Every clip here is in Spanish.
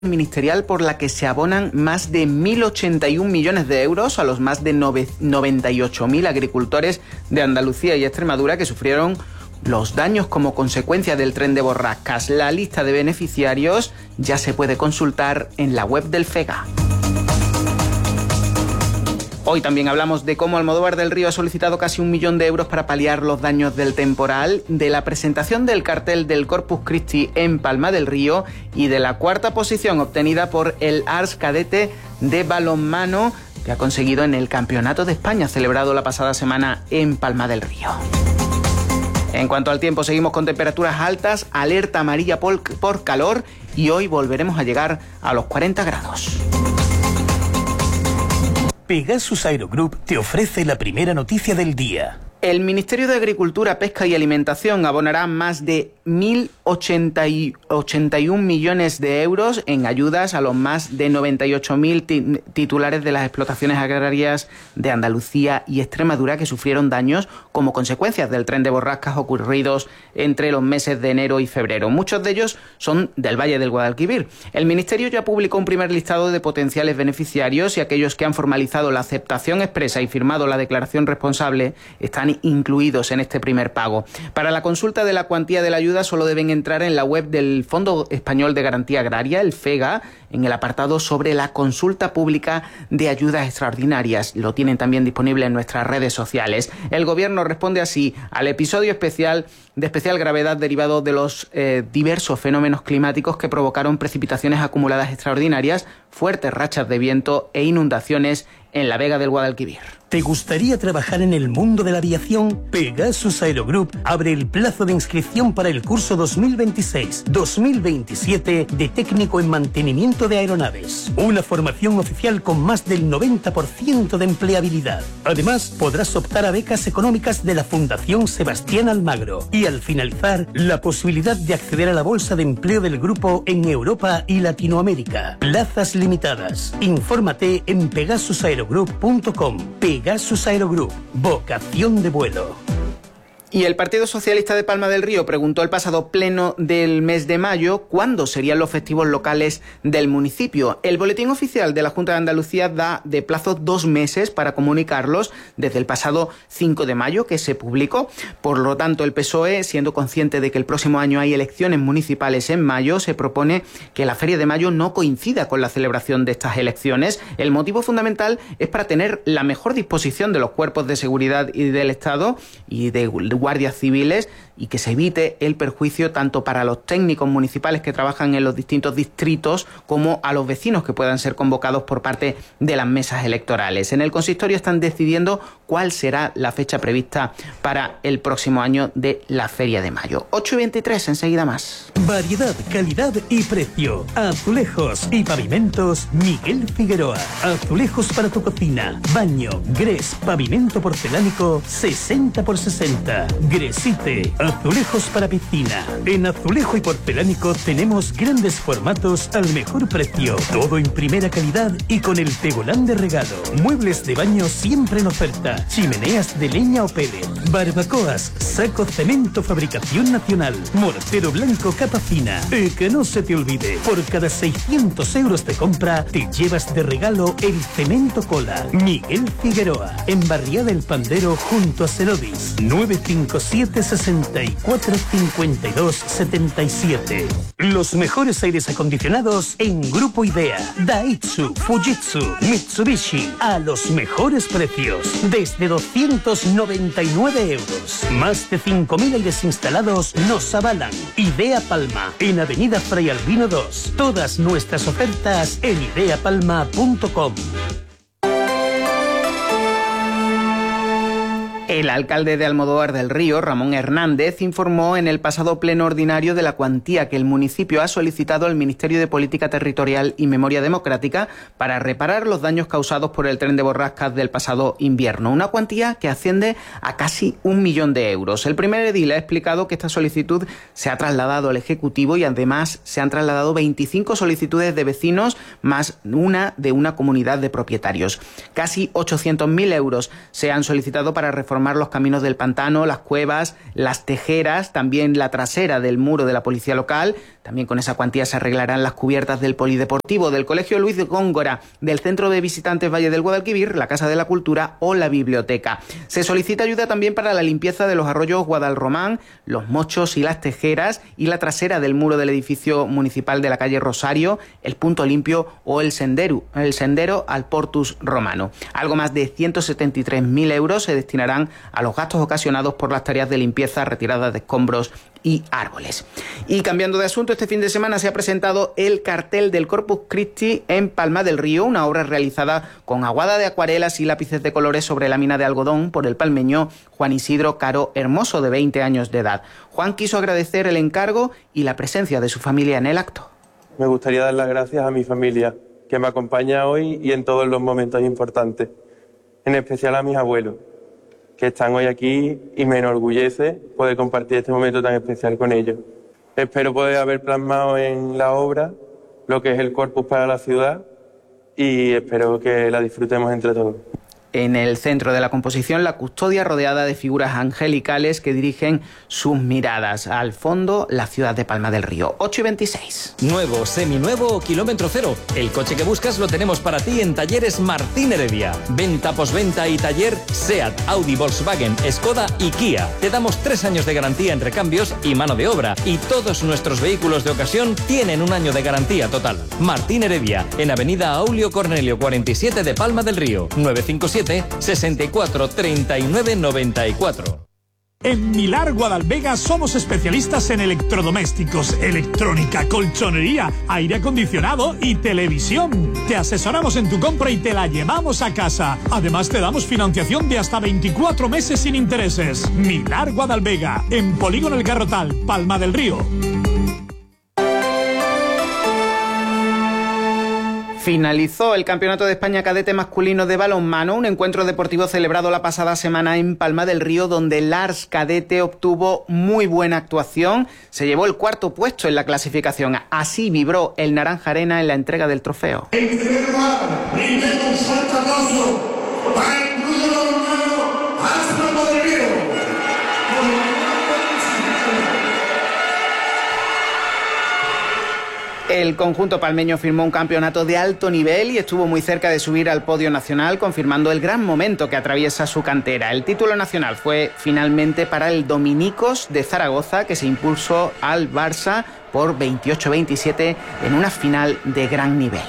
ministerial por la que se abonan más de 1.081 millones de euros a los más de 98.000 agricultores de Andalucía y Extremadura que sufrieron los daños como consecuencia del tren de borrascas. La lista de beneficiarios ya se puede consultar en la web del FEGA. Hoy también hablamos de cómo Almodóvar del Río ha solicitado casi 1 millón de euros para paliar los daños del temporal, de la presentación del cartel del Corpus Christi en Palma del Río y de la cuarta posición obtenida por el Ars Cadete de balonmano que ha conseguido en el Campeonato de España celebrado la pasada semana en Palma del Río. En cuanto al tiempo, seguimos con temperaturas altas, alerta amarilla por calor y hoy volveremos a llegar a los 40 grados. Pegasus Aerogroup te ofrece la primera noticia del día. El Ministerio de Agricultura, Pesca y Alimentación abonará más de 1.081 millones de euros en ayudas a los más de 98.000 titulares de las explotaciones agrarias de Andalucía y Extremadura que sufrieron daños como consecuencias del tren de borrascas ocurridos entre los meses de enero y febrero. Muchos de ellos son del Valle del Guadalquivir. El Ministerio ya publicó un primer listado de potenciales beneficiarios y aquellos que han formalizado la aceptación expresa y firmado la declaración responsable están incluidos en este primer pago. Para la consulta de la cuantía de la ayuda solo deben entrar en la web del Fondo Español de Garantía Agraria, el FEGA, en el apartado sobre la consulta pública de ayudas extraordinarias. Lo tienen también disponible en nuestras redes sociales. El Gobierno responde así al episodio de especial gravedad derivado de los diversos fenómenos climáticos que provocaron precipitaciones acumuladas extraordinarias, fuertes rachas de viento e inundaciones en la Vega del Guadalquivir. ¿Te gustaría trabajar en el mundo de la aviación? Pegasus Aerogroup abre el plazo de inscripción para el curso 2026-2027 de técnico en mantenimiento de aeronaves. Una formación oficial con más del 90% de empleabilidad. Además, podrás optar a becas económicas de la Fundación Sebastián Almagro y al finalizar, la posibilidad de acceder a la bolsa de empleo del grupo en Europa y Latinoamérica. Plazas limitadas. Infórmate en pegasusaerogroup.com. Pegasus Aerogroup, vocación de vuelo. Y el Partido Socialista de Palma del Río preguntó el pasado pleno del mes de mayo cuándo serían los festivos locales del municipio. El boletín oficial de la Junta de Andalucía da de plazo 2 meses para comunicarlos desde el pasado 5 de mayo que se publicó. Por lo tanto, el PSOE, siendo consciente de que el próximo año hay elecciones municipales en mayo, se propone que la Feria de Mayo no coincida con la celebración de estas elecciones. El motivo fundamental es para tener la mejor disposición de los cuerpos de seguridad y del Estado y de guardias civiles y que se evite el perjuicio tanto para los técnicos municipales que trabajan en los distintos distritos como a los vecinos que puedan ser convocados por parte de las mesas electorales. En el consistorio están decidiendo cuál será la fecha prevista para el próximo año de la Feria de Mayo. 8:23, enseguida más. Variedad, calidad y precio. Azulejos y pavimentos Miguel Figueroa. Azulejos para tu cocina, baño, gres, pavimento porcelánico 60x60. Gresite. Azulejos para piscina. En azulejo y porcelánico tenemos grandes formatos al mejor precio. Todo en primera calidad y con el tegolán de regalo. Muebles de baño siempre en oferta. Chimeneas de leña o pellet. Barbacoas, saco cemento fabricación nacional. Mortero blanco capa fina. Que no se te olvide, por cada 600 euros de compra te llevas de regalo el cemento cola. Miguel Figueroa, en Barriada del Pandero junto a Cerodis. 957 64 52 77. Los mejores aires acondicionados en Grupo Idea, Daitsu, Fujitsu, Mitsubishi, a los mejores precios, desde 299 euros. Más de 5.000 aires instalados nos avalan. Idea Palma, en Avenida Fray Albino 2. Todas nuestras ofertas en ideapalma.com. El alcalde de Almodóvar del Río, Ramón Hernández, informó en el pasado pleno ordinario de la cuantía que el municipio ha solicitado al Ministerio de Política Territorial y Memoria Democrática para reparar los daños causados por el tren de borrascas del pasado invierno. Una cuantía que asciende a casi 1 millón de euros. El primer edil ha explicado que esta solicitud se ha trasladado al Ejecutivo y además se han trasladado 25 solicitudes de vecinos más una de una comunidad de propietarios. Casi 800.000 euros se han solicitado para reformar reformar los caminos del pantano, las cuevas, las tejeras, también la trasera del muro de la policía local. También con esa cuantía se arreglarán las cubiertas del polideportivo, del Colegio Luis de Góngora, del Centro de Visitantes Valle del Guadalquivir, la Casa de la Cultura o la biblioteca. Se solicita ayuda también para la limpieza de los arroyos Guadalromán, Los Mochos y las Tejeras, y la trasera del muro del edificio municipal de la calle Rosario, el Punto Limpio o el sendero al Portus Romano. Algo más de 173.000 euros se destinarán a los gastos ocasionados por las tareas de limpieza, retirada de escombros y árboles. Y cambiando de asunto, este fin de semana se ha presentado el cartel del Corpus Christi en Palma del Río, una obra realizada con aguada de acuarelas y lápices de colores sobre lámina de algodón por el palmeño Juan Isidro Caro Hermoso, de 20 años de edad. Juan quiso agradecer el encargo y la presencia de su familia en el acto. Me gustaría dar las gracias a mi familia, que me acompaña hoy y en todos los momentos importantes, en especial a mis abuelos, que están hoy aquí, y me enorgullece poder compartir este momento tan especial con ellos. Espero poder haber plasmado en la obra lo que es el Corpus para la ciudad y espero que la disfrutemos entre todos. En el centro de la composición, la custodia rodeada de figuras angelicales que dirigen sus miradas. Al fondo, la ciudad de Palma del Río. 8:26. Nuevo, seminuevo o kilómetro cero. El coche que buscas lo tenemos para ti en Talleres Martín Heredia. Venta, posventa y taller SEAT, Audi, Volkswagen, Skoda y Kia. Te damos 3 años de garantía en recambios y mano de obra. Y todos nuestros vehículos de ocasión tienen 1 año de garantía total. Martín Heredia, en Avenida Aulio Cornelio 47 de Palma del Río. 957 64 39 94. En Milar Guadalvega somos especialistas en electrodomésticos, electrónica, colchonería, aire acondicionado y televisión. Te asesoramos en tu compra y te la llevamos a casa. Además te damos financiación de hasta 24 meses sin intereses. Milar Guadalvega, en Polígono El Garrotal, Palma del Río. Finalizó el Campeonato de España Cadete Masculino de Balonmano, un encuentro deportivo celebrado la pasada semana en Palma del Río, donde el Ars Cadete obtuvo muy buena actuación. Se llevó el 4.º puesto en la clasificación. Así vibró el Naranja Arena en la entrega del trofeo. En primer lugar, primero un fuerte aplauso para el Club de Balonmano Ars Palma del Río. El conjunto palmeño firmó un campeonato de alto nivel y estuvo muy cerca de subir al podio nacional, confirmando el gran momento que atraviesa su cantera. El título nacional fue finalmente para el Dominicos de Zaragoza, que se impuso al Barça por 28-27 en una final de gran nivel.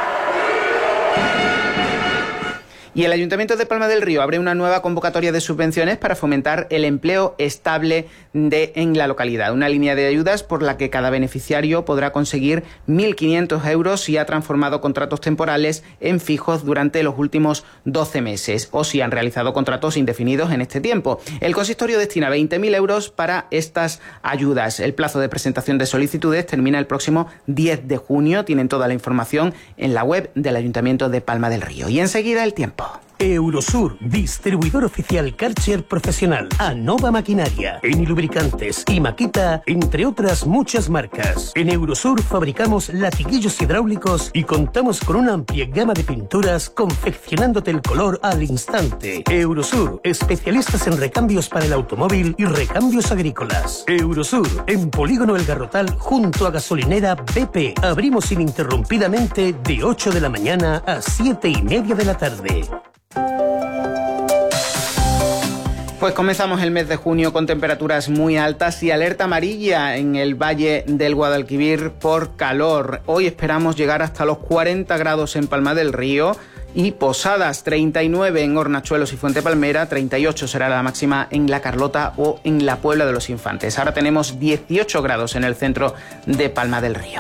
Y el Ayuntamiento de Palma del Río abre una nueva convocatoria de subvenciones para fomentar el empleo estable en la localidad. Una línea de ayudas por la que cada beneficiario podrá conseguir 1.500 euros si ha transformado contratos temporales en fijos durante los últimos 12 meses o si han realizado contratos indefinidos en este tiempo. El consistorio destina 20.000 euros para estas ayudas. El plazo de presentación de solicitudes termina el próximo 10 de junio. Tienen toda la información en la web del Ayuntamiento de Palma del Río. Y enseguida el tiempo. Eurosur, distribuidor oficial Karcher profesional. Anova Maquinaria, Eni Lubricantes y Maquita, entre otras muchas marcas. En Eurosur fabricamos latiguillos hidráulicos y contamos con una amplia gama de pinturas, confeccionándote el color al instante. Eurosur, especialistas en recambios para el automóvil y recambios agrícolas. Eurosur, en Polígono El Garrotal, junto a gasolinera BP. Abrimos ininterrumpidamente de 8 de la mañana a 7:30 de la tarde. Pues comenzamos el mes de junio con temperaturas muy altas y alerta amarilla en el Valle del Guadalquivir por calor. Hoy esperamos llegar hasta los 40 grados en Palma del Río y Posadas, 39 en Hornachuelos y Fuente Palmera, 38 será la máxima en La Carlota o en la Puebla de los Infantes. Ahora tenemos 18 grados en el centro de Palma del Río.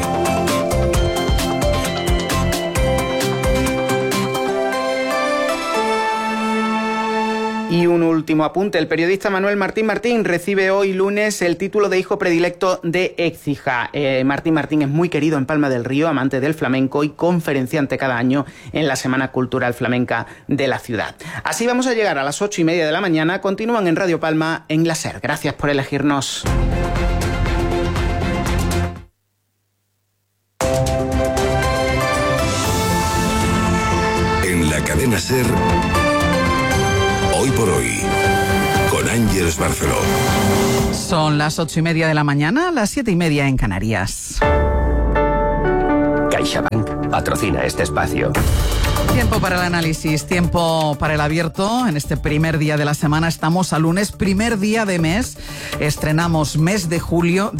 Y un último apunte. El periodista Manuel Martín recibe hoy lunes el título de hijo predilecto de Écija. Martín es muy querido en Palma del Río, amante del flamenco y conferenciante cada año en la Semana Cultural Flamenca de la ciudad. Así vamos a llegar a las 8:30 de la mañana. Continúan en Radio Palma en la SER. Gracias por elegirnos. En la cadena SER, hoy por hoy, con Ángeles Barceló. Son las 8:30 de la mañana, las 7:30 en Canarias. CaixaBank patrocina este espacio. Tiempo para el análisis, tiempo para el abierto. En este primer día de la semana estamos a lunes, primer día de mes. Estrenamos mes de junio,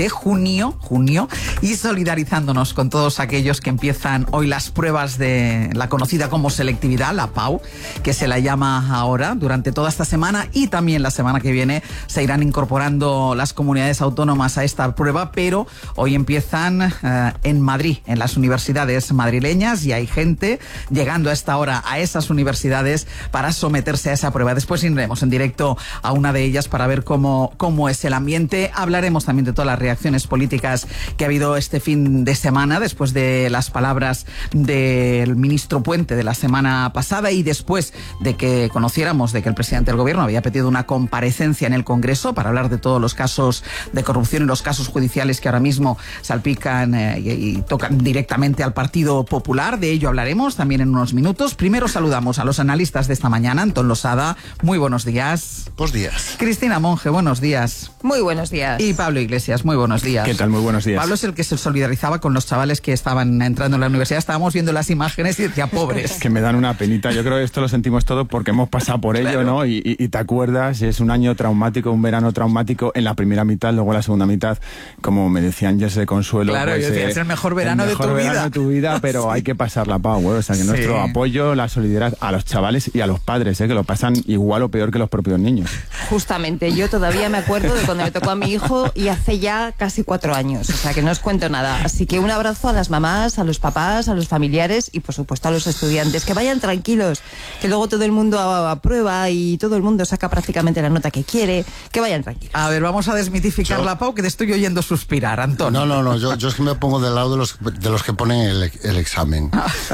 y solidarizándonos con todos aquellos que empiezan hoy las pruebas de la conocida como selectividad, la PAU, que se la llama ahora. Durante toda esta semana y también la semana que viene se irán incorporando las comunidades autónomas a esta prueba, pero hoy empiezan en Madrid, en las universidades madrileñas, y hay gente llegando a esta hora a esas universidades para someterse a esa prueba. Después iremos en directo a una de ellas para ver cómo es el ambiente. Hablaremos también de todas las reacciones políticas que ha habido este fin de semana, después de las palabras del ministro Puente de la semana pasada y después de que conociéramos de que el presidente del gobierno había pedido una comparecencia en el Congreso para hablar de todos los casos de corrupción y los casos judiciales que ahora mismo salpican y tocan directamente al Partido Popular. De ello hablaremos también en unos minutos. Primero saludamos a los analistas de esta mañana. Antón Losada, muy buenos días. Buenos días. Cristina Monge, buenos días. Muy buenos días. Y Pablo Iglesias, muy buenos días. ¿Qué tal? Muy buenos días. Pablo es el que se solidarizaba con los chavales que estaban entrando en la universidad. Estábamos viendo las imágenes y decía, pobres. Que me dan una penita. Yo creo que esto lo sentimos todo porque hemos pasado por ello, ¿no? Y te acuerdas, es un año traumático, un verano traumático en la primera mitad, luego en la segunda mitad, como me decía Ángeles de Consuelo. Claro, pues, yo decía, es el mejor verano de tu vida. El mejor verano de tu vida, pero sí, hay que pasar la PAU, o sea, que nuestro apoyo, la solidaridad a los chavales y a los padres, que lo pasan igual o peor que los propios niños. Justamente, yo todavía me acuerdo de cuando me tocó a mi hijo y hace ya casi 4 años, o sea que no os cuento nada. Así que un abrazo a las mamás, a los papás, a los familiares y por supuesto a los estudiantes. Que vayan tranquilos, que luego todo el mundo aprueba y todo el mundo saca prácticamente la nota que quiere. Que vayan tranquilos. A ver, vamos a desmitificar la PAU, que te estoy oyendo suspirar, Antón. No, yo es que me pongo del lado de los que ponen el examen.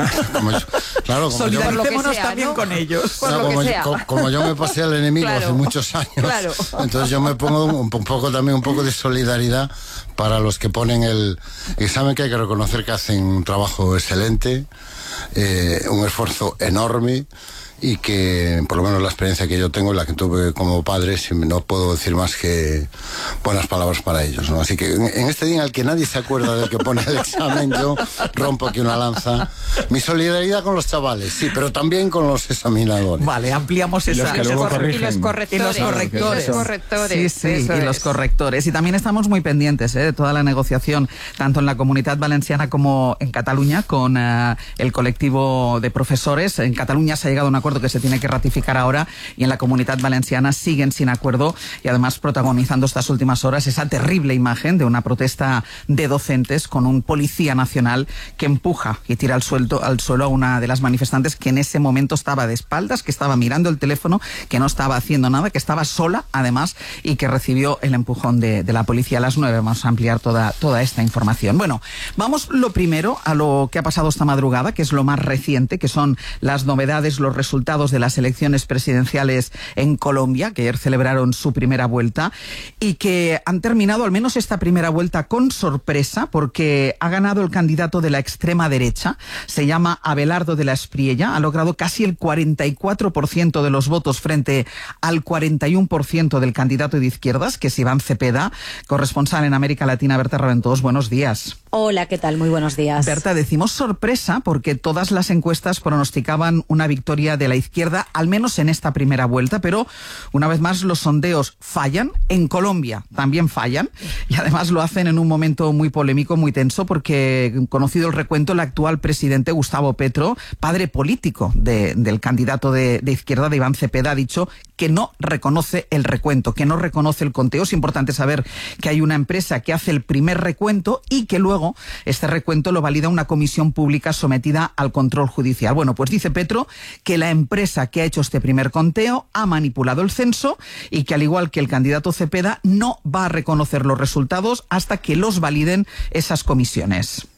Solidaricémonos también con ellos. Como yo me pasé al enemigo hace muchos años, entonces yo me pongo un poco de solidaridad para los que ponen el examen, que hay que reconocer que hacen un trabajo excelente, un esfuerzo enorme, y que por lo menos la experiencia que yo tengo, la que tuve como padre, no puedo decir más que buenas palabras para ellos, ¿no? Así que en este día en el que nadie se acuerda del que pone el examen, yo rompo aquí una lanza. Mi solidaridad con los chavales, sí, pero también con los examinadores. Vale, ampliamos esa. Y los correctores. Sí, y los correctores. Y también estamos muy pendientes de toda la negociación, tanto en la Comunitat Valenciana como en Cataluña, con el colectivo de profesores. En Cataluña se ha llegado a un acuerdo que se tiene que ratificar ahora, y en la Comunitat Valenciana siguen sin acuerdo, y además protagonizando estas últimas horas esa terrible imagen de una protesta de docentes con un policía nacional que empuja y tira al suelo a una de las manifestantes, que en ese momento estaba de espaldas, que estaba mirando el teléfono, que no estaba haciendo nada, que estaba sola además, y que recibió el empujón de la policía. A las 9 vamos a ampliar toda esta información. Bueno, vamos lo primero a lo que ha pasado esta madrugada, que es lo más reciente, que son las novedades, los resultados de las elecciones presidenciales en Colombia, que ayer celebraron su primera vuelta y que han terminado, al menos esta primera vuelta, con sorpresa, porque ha ganado el candidato de la extrema derecha. Se llama Abelardo de la Espriella, ha logrado casi el 44% de los votos frente al 41% del candidato de izquierdas, que es Iván Cepeda. Corresponsal en América Latina, Berta Raventós, buenos días. Hola, ¿qué tal? Muy buenos días. Berta, decimos sorpresa porque todas las encuestas pronosticaban una victoria de la izquierda, al menos en esta primera vuelta, pero una vez más los sondeos fallan. En Colombia también fallan, y además lo hacen en un momento muy polémico, muy tenso, porque, conocido el recuento, el actual presidente Gustavo Petro, padre político del candidato de izquierda, de Iván Cepeda, ha dicho que no reconoce el recuento, que no reconoce el conteo. Es importante saber que hay una empresa que hace el primer recuento y que luego este recuento lo valida una comisión pública sometida al control judicial. Bueno, pues dice Petro que la empresa que ha hecho este primer conteo ha manipulado el censo y que, al igual que el candidato Cepeda, no va a reconocer los resultados hasta que los validen esas comisiones.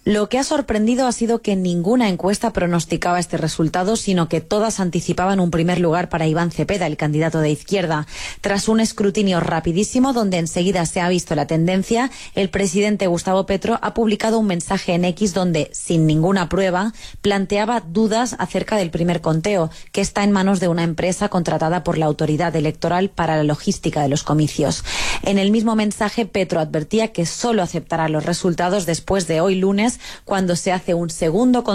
Lo que ha sorprendido ha sido que ninguna encuesta pronosticaba este resultado, sino que todas anticipaban un primer lugar para Iván Cepeda, el candidato de izquierda. Tras un escrutinio rapidísimo, donde enseguida se ha visto la tendencia, el presidente Gustavo Petro ha publicado un mensaje en X donde, sin ninguna prueba, planteaba dudas acerca del primer conteo, que está en manos de una empresa contratada por la autoridad electoral para la logística de los comicios. En el mismo mensaje, Petro advertía que solo aceptará los resultados después de hoy lunes, cuando se hace un segundo